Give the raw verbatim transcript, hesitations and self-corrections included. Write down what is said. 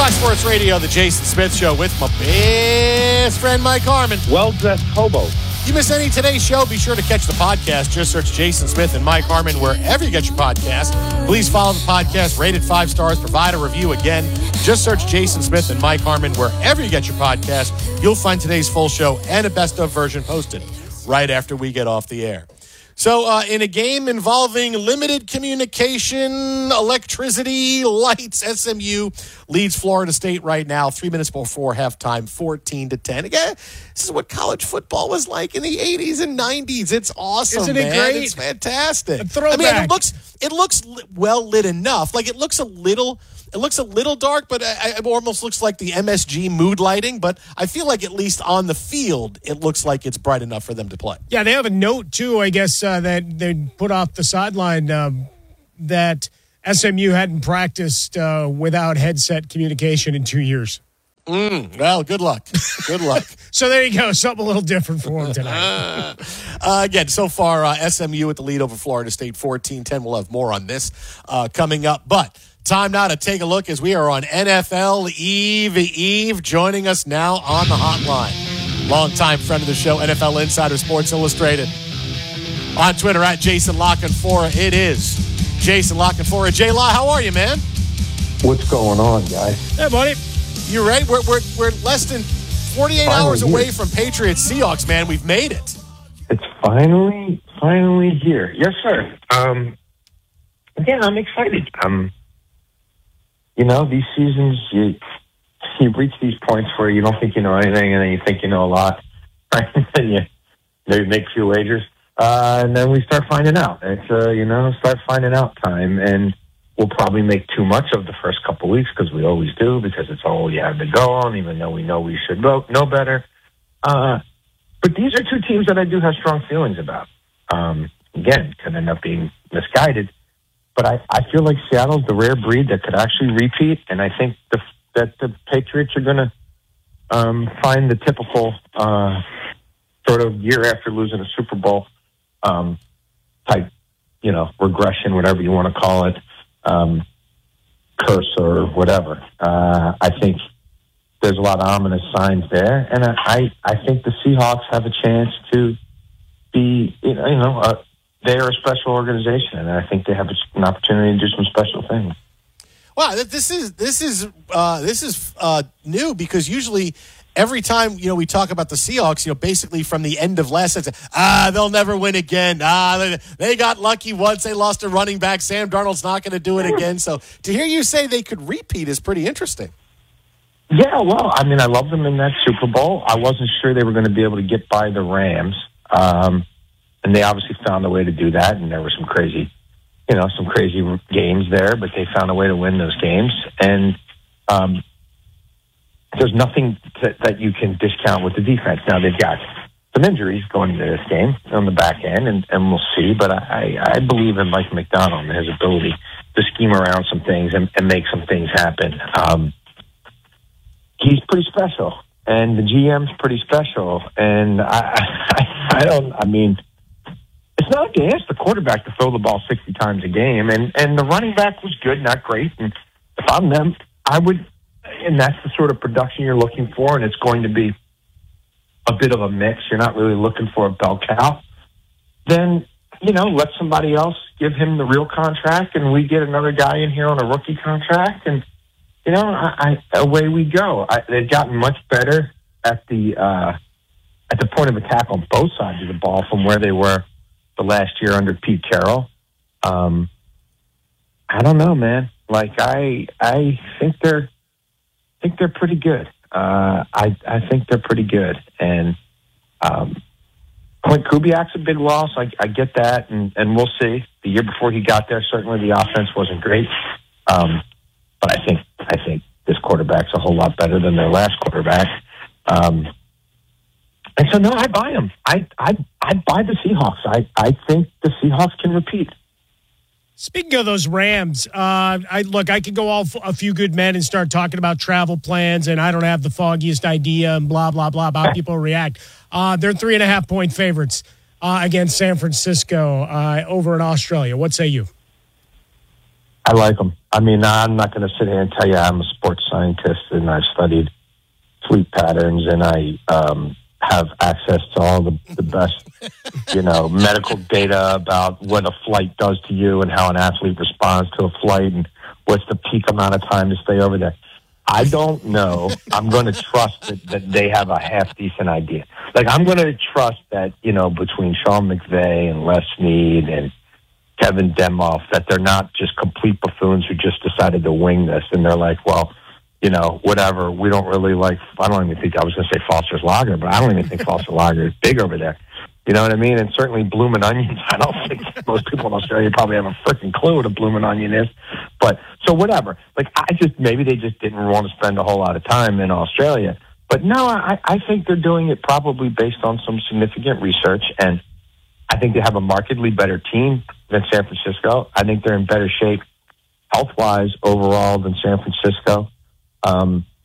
Fox Sports Radio, the Jason Smith Show with my best friend Mike Harmon. Well-dressed hobo. You miss any of today's show, be sure to catch the podcast. Just search Jason Smith and Mike Harmon wherever you get your podcast. Please follow the podcast, rate it five stars, provide a review. Again, just search Jason Smith and Mike Harmon wherever you get your podcast. You'll find today's full show and a best-of version posted right after we get off the air. So uh, in a game involving limited communication, electricity, lights, S M U leads Florida State right now, three minutes before halftime, fourteen to ten. Again, this is what college football was like in the eighties and nineties. It's awesome, Isn't man. it great? It's fantastic. A throwback. I mean, it looks it looks well lit enough. Like it looks a little it looks a little dark, but it almost looks like the M S G mood lighting. But I feel like at least on the field, it looks like it's bright enough for them to play. Yeah, they have a note, too, I guess, uh, that they put off the sideline um, that S M U hadn't practiced uh, without headset communication in two years. Mm, well, good luck. Good luck. So there you go. Something a little different for them tonight. uh, again, so far, uh, S M U with the lead over Florida State, fourteen ten. We'll have more on this uh, coming up. But time now to take a look as we are on N F L Eve Eve. Joining us now on the hotline, longtime friend of the show, N F L Insider, Sports Illustrated. On Twitter, at Jason Lockenfora. It is Jason Lockenfora. J-Law, how are you, man? What's going on, guys? Hey, buddy. You ready? We're, we're, we're less than forty-eight Finally hours here. away from Patriots Seahawks, man. We've made it. It's finally, finally here. Yes, sir. Um, yeah, I'm excited. Um, you know, these seasons, you you reach these points where you don't think you know anything, and then you think you know a lot, right? And you maybe make a few wagers, uh, and then we start finding out. It's uh, you know, start finding out time, and we'll probably make too much of the first couple weeks because we always do, because it's all you have to go on, even though we know we should know, know better. Uh, but these are two teams that I do have strong feelings about. Um, again, could end up being misguided, but I, I feel like Seattle's the rare breed that could actually repeat, and I think the, that the Patriots are going to um, find the typical uh, sort of year after losing a Super Bowl um, type, you know, regression, whatever you want to call it. Um, curse or whatever. Uh, I think there's a lot of ominous signs there, and I, I think the Seahawks have a chance to be, you know, you know uh, they're a special organization, and I think they have an opportunity to do some special things. Wow, this is this is uh, this is uh, new, because usually every time, you know, we talk about the Seahawks, you know, basically from the end of last season, ah, they'll never win again. Ah, they, they got lucky once. They lost a running back. Sam Darnold's not going to do it again. So to hear you say they could repeat is pretty interesting. Yeah, well, I mean, I love them in that Super Bowl. I wasn't sure they were going to be able to get by the Rams. Um, and they obviously found a way to do that. And there were some crazy, you know, some crazy games there, but they found a way to win those games. And, um, there's nothing to, that you can discount with the defense. Now, they've got some injuries going into this game on the back end, and, and we'll see. But I, I believe in Mike McDonald and his ability to scheme around some things and, and make some things happen. Um, he's pretty special, and the G M's pretty special. And I, I, I don't, I mean, it's not like they asked the quarterback to throw the ball sixty times a game, and, and the running back was good, not great. And if I'm them, I would... And that's the sort of production you're looking for, and it's going to be a bit of a mix. You're not really looking for a bell cow. Then, you know, let somebody else give him the real contract, and we get another guy in here on a rookie contract, and, you know, I, I, away we go. I, they've gotten much better at the uh, at the point of attack on both sides of the ball from where they were the last year under Pete Carroll. Um, I don't know, man. Like, I I think they're I think they're pretty good. Uh, I I think they're pretty good, and um, Clint Kubiak's a big loss. I, I get that, and, and we'll see. The year before he got there, certainly the offense wasn't great, um, but I think I think this quarterback's a whole lot better than their last quarterback. Um, and so, no, I buy them. I I I buy the Seahawks. I I think the Seahawks can repeat. Speaking of those Rams, uh, I look, I could go all f- a few good men and start talking about travel plans, and I don't have the foggiest idea and blah, blah, blah, about how people react. Uh, they're three and a half point favorites uh, against San Francisco uh, over in Australia. What say you? I like them. I mean, I'm not going to sit here and tell you I'm a sports scientist and I've studied sleep patterns and I um, have access to all the, the best, you know, medical data about what a flight does to you and how an athlete responds to a flight and what's the peak amount of time to stay over there. I don't know. I'm going to trust that, that they have a half decent idea. Like, I'm going to trust that, you know, between Sean McVay and Les Snead and Kevin Demoff, that they're not just complete buffoons who just decided to wing this. And they're like, well, you know, whatever. We don't really like, I don't even think, I was going to say Foster's Lager, but I don't even think Foster's Lager is big over there. You know what I mean? And certainly Bloomin' Onions, I don't think most people in Australia probably have a freaking clue what a Bloomin' Onion is. But, so whatever. Like, I just, maybe they just didn't want to spend a whole lot of time in Australia. But no, I, I think they're doing it probably based on some significant research. And I think they have a markedly better team than San Francisco. I think they're in better shape health-wise overall than San Francisco. Um,